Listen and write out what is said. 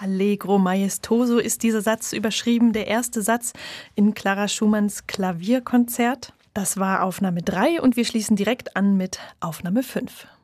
Allegro maestoso ist dieser Satz überschrieben, der erste Satz in Clara Schumanns Klavierkonzert. Das war Aufnahme 3 und wir schließen direkt an mit Aufnahme 5.